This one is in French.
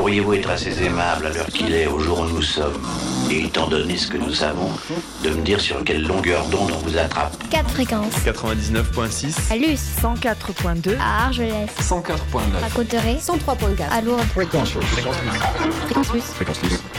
pourriez-vous être assez aimable à l'heure qu'il est, au jour où nous sommes, et étant donné ce que nous savons, de me dire sur quelle longueur d'onde on vous attrape? 4 fréquences. 99.6. À Luce. 104.2. À Argelès. 104.9. À Cauterets. 103.4. À Lourdes. Fréquence Plus. Fréquence Plus. Fréquence Plus.